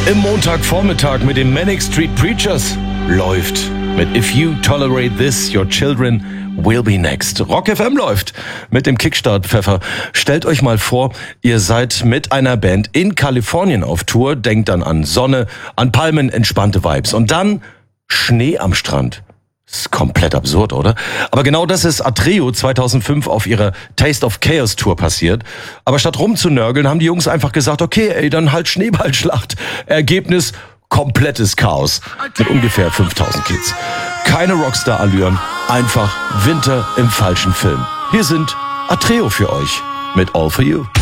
im Montagvormittag mit den Manic Street Preachers läuft mit If You Tolerate This, Your Children Will Be Next. Rock FM läuft mit dem Kickstart-Pfeffer. Stellt euch mal vor, ihr seid mit einer Band in Kalifornien auf Tour, denkt dann an Sonne, an Palmen, entspannte Vibes und dann Schnee am Strand. Ist komplett absurd, oder? Aber genau das ist Atreo 2005 auf ihrer Taste of Chaos Tour passiert. Aber statt rumzunörgeln, haben die Jungs einfach gesagt, okay, dann halt Schneeballschlacht. Ergebnis, komplettes Chaos. Mit ungefähr 5000 Kids. Keine Rockstar-Allüren, einfach Winter im falschen Film. Hier sind Atreo für euch mit All For You.